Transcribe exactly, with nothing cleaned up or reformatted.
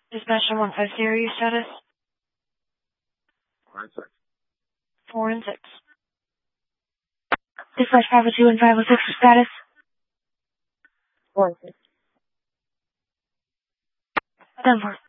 Dispatcher one five zero, your status? Four and six. Four and six. Dispatch five oh two and five oh six, your status? Four and six. Done for.